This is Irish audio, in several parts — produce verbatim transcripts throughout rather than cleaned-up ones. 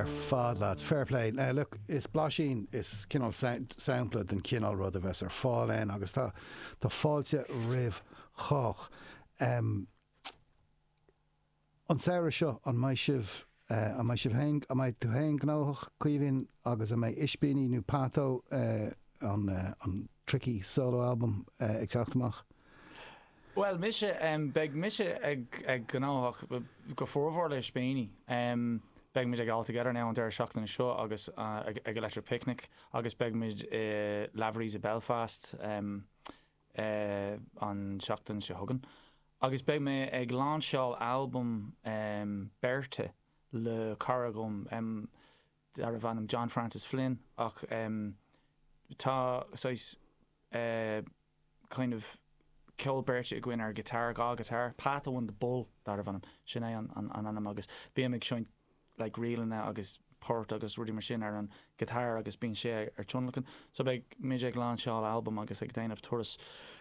Ar fad lads, fair play. Now look, is bláisín is cinál sampla den cinál rud a bheits ar fáil aon agus tá tá fáilte rih chách. Um, an saoire seo an mai sibh uh, an mai sibh hain an mai tú hain gnóch cuihín agus a mai isbíní nó pátó uh, an, uh, an tricky solo album uh, ag teachtamach. Well, mise um, beg mise ag ag gnóch go fórmhór le Spéine. Um, beg mid ag all together now an der seachtain seo agus uh, ag, ag electric picnic agus beg mid uh, Lavery's a Belfast um, uh, an seachtain se hugan. Agus beg me ag lánseo album um, Bertha le Caragum um, ar bhanam John Francis Flynn ach um, tá sois uh, kind of Kill Bertha ag gwyn ar guitar gá guitar Pat won the bull dar bhanam sinné an an an anam agus bí ag seoint like reelna agus port agus rudí mar sin ar an guitar agus bín sé ar tionlacan so beg mid ag lánseo album agus ag déanamh turas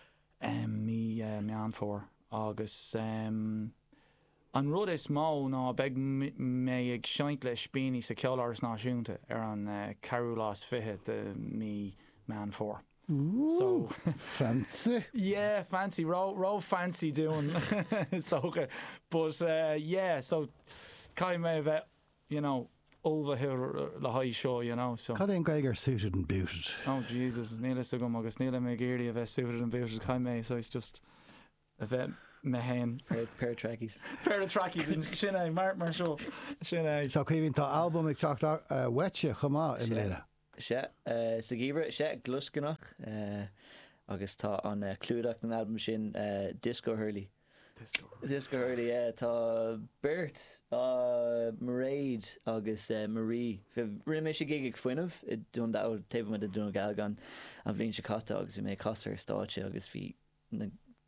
um, mi uh, mi an fór agus um, an rud is má ná beg mé ag seint le Spéine sa ceolláras náisiúnta ar an uh, Carúlás fiche de mi man fór. Ooh, so fancy. Yeah, fancy. Raw, raw fancy doing is okay. But uh, yeah, so kind of you know over here the high show, you know. So. Cadén Geiger suited and booted. Oh Jesus, Neil so gum agus Neil McGeary of suited and booted kind of so it's just a bit mehen pair, pair of trackies. Pair of trackies in Shinay, Mark Marshall. Shinay. So Kevin tá album ag teacht uh, wetche chumá in Lille. Se uh, sa gíomhar se gluscanach uh, agus tá an uh, clúdacht an album sin uh, Disco Hurley. Disco Hurley. Disco Hurley, yeah. Tá Bert, uh, Mairead agus uh, Marie. Fi rinne sé gig ag foiinmh i dún da taobh me de dún galgan an bhíonn se cata agus bhí mé casar státe agus bhí na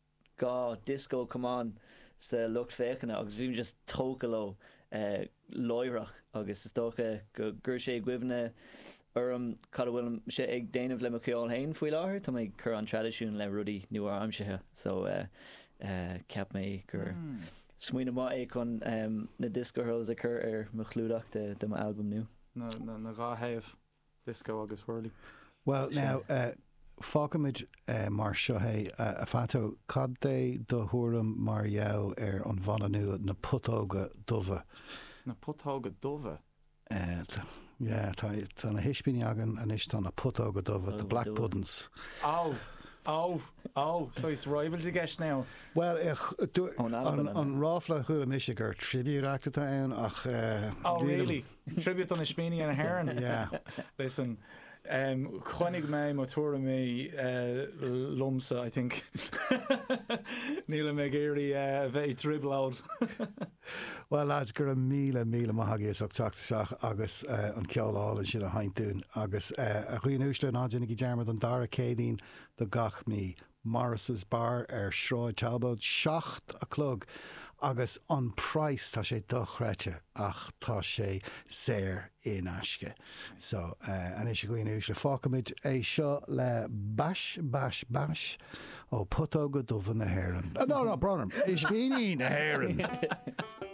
gá disco come on sa lucht féchanna agus bhí just tócaló uh, loirach agus is tócha go gur sé gwibhne Orm cad bhfuil sé ag déanamh le ceol hain faoi láthair tá mé chur an tradiisiún le rudí nu aimsethe so uh, uh, ceap mé gur mm. smuoine má é chun um, na disco hurls a chur ar mo chlúdaach de, de my album nu. Na na na gá haibh disco agus whirly. Well now uh, fágamid uh, mar seo é uh, a fato cad é do thuaram mar gheall ar an bhana nu na putóga dubha. Na putóga dubha? Uh, yeah, tá tá na hispíní agan an is tá na putóga dubha, the Black Puddings. Oh, oh, oh, so it's rivals against now. Well, ich, do, oh, an, an ráfla chuúla miise gur tribute acta ann ach... Uh, oh, really? Tribute on a Spéine and a Heron? Yeah. Listen, um, chuinnig mé motóra mé uh, lumsa, I think. Níl McGeary uh, bheith dribble out. Well, lads, gur a míle míle maithagí is ag teachtaseach agus uh, an ceoláil sin a haintún agus uh, a chuoin úsle ná dénig i dearmad an dara cédín do gach mí Morris's Bar ar Shroid Talbot seacht a clog agus an price tá sé dochreite ach tá sé séir in aisce. So uh, an is a chuoin úsle fácamid é seo le bash bash bash ó putóga dubha na Héireann. No, no, Bronham, is Spéine na Héireann.